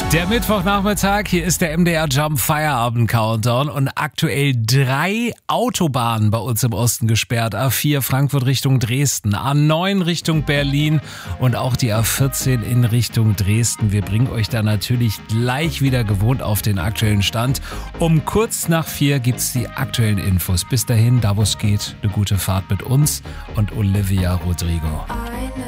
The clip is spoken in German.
Der Mittwochnachmittag, hier ist der MDR Jump Feierabend Countdown und aktuell 3 Autobahnen bei uns im Osten gesperrt. A4 Frankfurt Richtung Dresden, A9 Richtung Berlin und auch die A14 in Richtung Dresden. Wir bringen euch da natürlich gleich wieder gewohnt auf den aktuellen Stand. Um kurz nach 4 gibt's die aktuellen Infos. Bis dahin, da wo es geht, eine gute Fahrt mit uns und Olivia Rodrigo.